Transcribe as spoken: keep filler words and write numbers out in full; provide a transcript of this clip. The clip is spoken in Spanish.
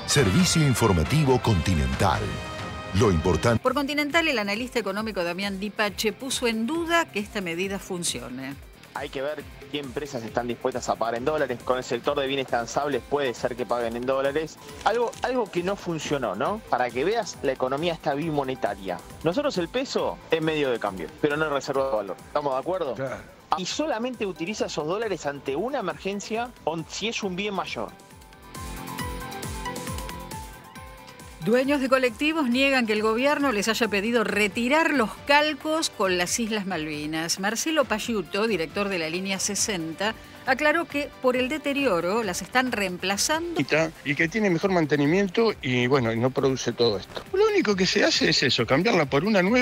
Servicio Informativo Continental. Lo importante... Por Continental, el analista económico Damián Dipache puso en duda que esta medida funcione. Hay que ver qué empresas están dispuestas a pagar en dólares. Con el sector de bienes transables puede ser que paguen en dólares. Algo, algo que no funcionó, ¿no? Para que veas, la economía está bimonetaria. Nosotros el peso es medio de cambio, pero no es reserva de valor. ¿Estamos de acuerdo? Claro. Y solamente utiliza esos dólares ante una emergencia o si es un bien mayor. Dueños de colectivos niegan que el gobierno les haya pedido retirar los calcos con las Islas Malvinas. Marcelo Payuto, director de la línea sesenta, aclaró que por el deterioro las están reemplazando. Y que tiene mejor mantenimiento y bueno, y no produce todo esto. Lo único que se hace es eso, cambiarla por una nueva.